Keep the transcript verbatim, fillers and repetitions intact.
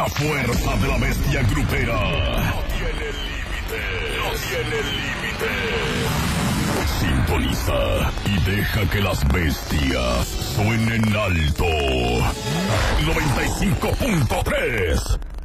La fuerza de la bestia grupera no tiene límite, no tiene límite. Sintoniza y deja que las bestias suenen alto. noventa y cinco punto tres